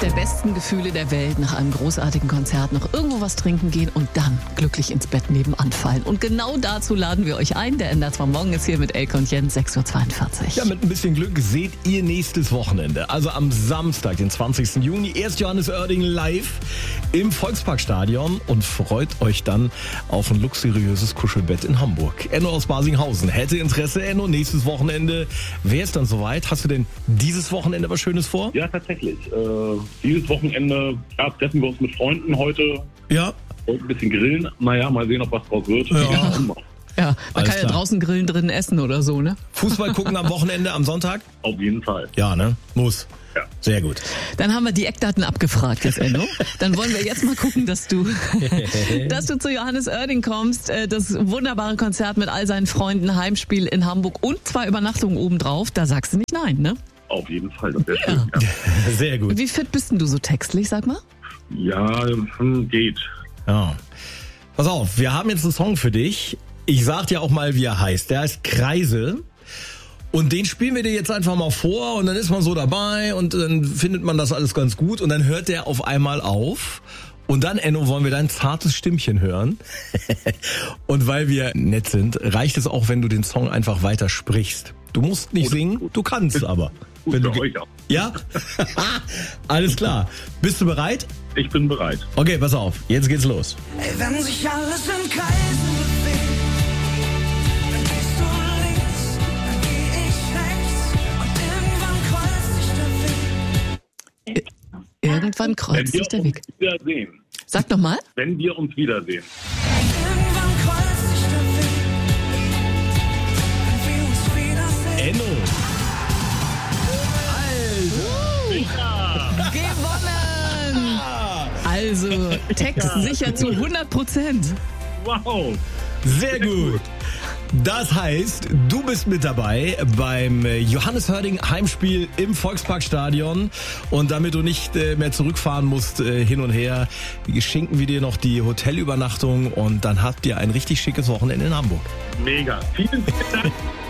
der besten Gefühle der Welt, nach einem großartigen Konzert noch irgendwo was trinken gehen und dann glücklich ins Bett nebenan fallen. Und genau dazu laden wir euch ein. Der Ender vom Morgen ist hier mit Elke und Jens, 6.42 Uhr. Ja, mit ein bisschen Glück seht ihr nächstes Wochenende, also am Samstag, den 20. Juni, erst Johannes Oerding live im Volksparkstadion und freut euch dann auf ein luxuriöses Kuschelbett in Hamburg. Enno aus Basinghausen hätte Interesse. Enno, nächstes Wochenende wäre es dann soweit. Hast du denn dieses Wochenende was Schönes vor? Ja, tatsächlich. Dieses Wochenende treffen wir uns mit Freunden heute. Ja. Heute ein bisschen grillen. Naja, mal sehen, ob was draus wird. Ja, man kann ja klar. draußen grillen, drinnen essen oder so, ne? Fußball gucken am Wochenende, am Sonntag? Auf jeden Fall. Ja, ne? Muss. Ja. Sehr gut. Dann haben wir die Eckdaten abgefragt jetzt, Enno. Dann wollen wir jetzt mal gucken, dass du zu Johannes Oerding kommst. Das wunderbare Konzert mit all seinen Freunden, Heimspiel in Hamburg und 2 Übernachtungen obendrauf. Da sagst du nicht nein, ne? Auf jeden Fall. Das wäre schön. Ja. Sehr gut. Wie fit bist denn du so textlich, sag mal? Ja, geht. Ja. Pass auf, wir haben jetzt einen Song für dich. Ich sag dir auch mal, wie er heißt. Der heißt Kreise. Und den spielen wir dir jetzt einfach mal vor und dann ist man so dabei und dann findet man das alles ganz gut und dann hört der auf einmal auf. Und dann, Enno, wollen wir dein zartes Stimmchen hören. Und weil wir nett sind, reicht es auch, wenn du den Song einfach weiter sprichst. Du musst nicht singen, du kannst aber. Gut Wenn für du euch auch. Ja? Alles klar. Bist du bereit? Ich bin bereit. Okay, pass auf. Jetzt geht's los. Ey, wenn sich alles in Kreisen bewegt, dann gehst du links, dann geh ich rechts und irgendwann kreuzt sich der Weg. Irgendwann Wenn kreuzt wir sich der uns Weg. wiedersehen. Sag nochmal. Wenn wir uns wiedersehen. Irgendwann kreuzt sich der Weg, wenn wir uns wiedersehen. Enno. Gewonnen! Also, Text sicher zu 100%. Wow. Sehr gut. Das heißt, du bist mit dabei beim Johannes Oerding Heimspiel im Volksparkstadion. Und damit du nicht mehr zurückfahren musst hin und her, schenken wir dir noch die Hotelübernachtung und dann habt ihr ein richtig schickes Wochenende in Hamburg. Mega. Vielen Dank.